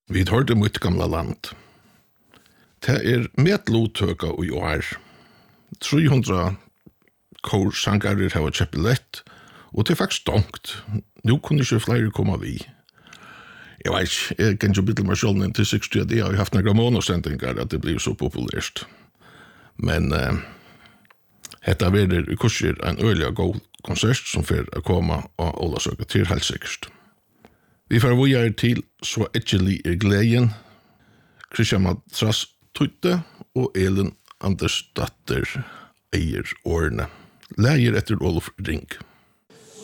Vi hørte mitt gamla land. Det medlotøka i år. 300 korsangarer har kjøpt lett, og det faktisk stonkt. Nå kunne ikke flere komme vi. Jeg vet ikke, jeg kan ikke bytte meg selv til 60 at jeg har haft noen månedsendinger at det blir så populært. Men dette blir kurser en øyelig god konsert som får å komme og Ålasøka til helt sikkert. Vi får videre til Så ekkelig gleden. Christian Matras Tutte og Elin Andersdatter eier årene. Leier etter Olof Ring.